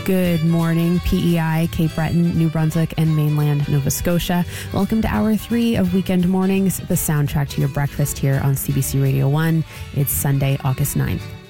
Good morning, PEI, Cape Breton, New Brunswick, and mainland Nova Scotia. Welcome to Hour 3 of Weekend Mornings, the soundtrack to your breakfast here on CBC Radio 1. It's Sunday, August 9th.